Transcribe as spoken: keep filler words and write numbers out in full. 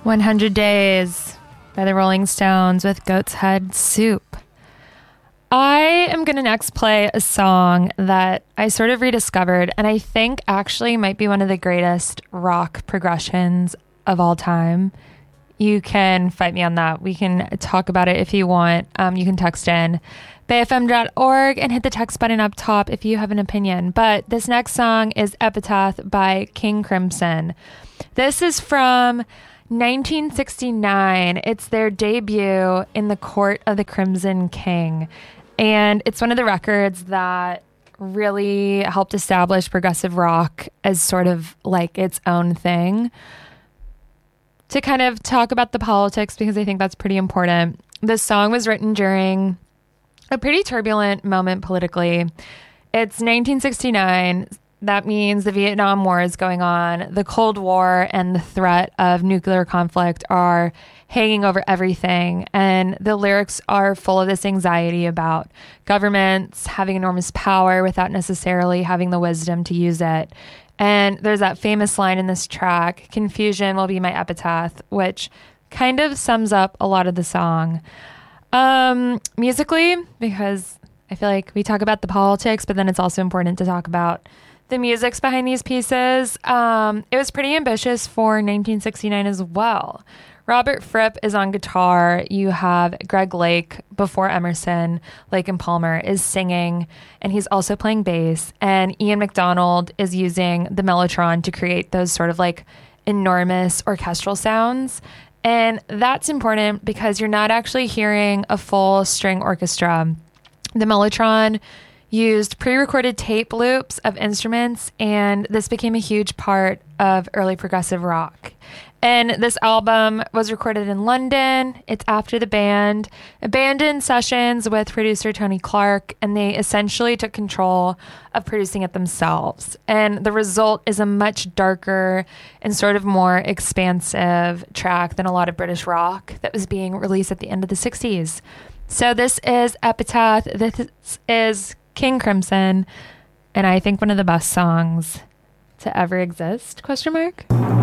one hundred Days by the Rolling Stones with Goat's Head Soup. I am going to next play a song that I sort of rediscovered and I think actually might be one of the greatest rock progressions of all time. You can fight me on that. We can talk about it if you want. Um, you can text in bay f m dot org and hit the text button up top if you have an opinion. But this next song is Epitaph by King Crimson. This is from nineteen sixty-nine. It's their debut in the Court of the Crimson King. And it's one of the records that really helped establish progressive rock as sort of like its own thing. To kind of talk about the politics, because I think that's pretty important. This song was written during a pretty turbulent moment politically. It's nineteen sixty-nine. That means the Vietnam War is going on. The Cold War and the threat of nuclear conflict are hanging over everything. And the lyrics are full of this anxiety about governments having enormous power without necessarily having the wisdom to use it. And there's that famous line in this track, "Confusion will be my epitaph," which kind of sums up a lot of the song. Um, musically, because I feel like we talk about the politics, but then it's also important to talk about the music's behind these pieces. Um, it was pretty ambitious for nineteen sixty-nine as well. Robert Fripp is on guitar. You have Greg Lake, before Emerson, Lake and Palmer, is singing, and he's also playing bass. And Ian MacDonald is using the Mellotron to create those sort of like enormous orchestral sounds. And that's important because you're not actually hearing a full string orchestra. The Mellotron used pre-recorded tape loops of instruments, and this became a huge part of early progressive rock. And this album was recorded in London. It's after the band abandoned sessions with producer Tony Clark, and they essentially took control of producing it themselves. And the result is a much darker and sort of more expansive track than a lot of British rock that was being released at the end of the sixties. So this is Epitaph. This is King Crimson, and I think one of the best songs to ever exist, question mark?